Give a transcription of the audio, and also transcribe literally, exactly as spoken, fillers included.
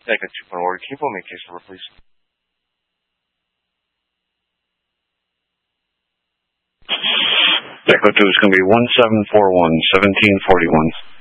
Echo two point one, can you pull me a case number, please? Echo two is going to be one seven four one, seventeen forty-one.